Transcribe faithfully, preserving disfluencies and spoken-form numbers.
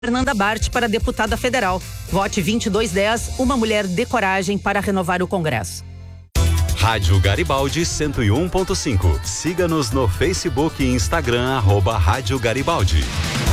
Fernanda Bart para deputada federal. Vote vinte e dois dez, uma mulher de coragem para renovar o Congresso. Rádio Garibaldi cento e um ponto cinco. Siga-nos no Facebook e Instagram, arroba Rádio Garibaldi.